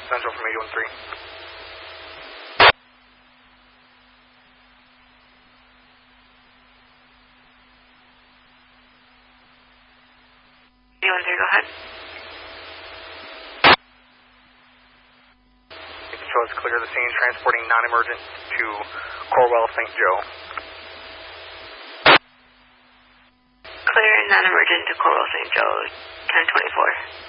Central from 813. Go ahead. So it's clear the scene, transporting non-emergent to Corwell St. Joe. Clear non-emergent to Corwell St. Joe, 1024.